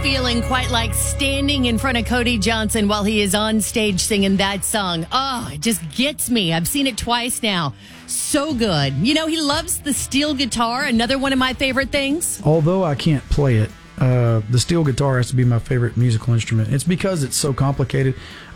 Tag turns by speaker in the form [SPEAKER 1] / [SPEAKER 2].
[SPEAKER 1] feeling quite like standing in front of Cody Johnson while he is on stage singing that song. Oh, it just gets me. I've seen it twice now. So good. You know, he loves the steel guitar, another one of my favorite things.
[SPEAKER 2] Although I can't play it, the steel guitar has to be my favorite musical instrument. It's because it's so complicated.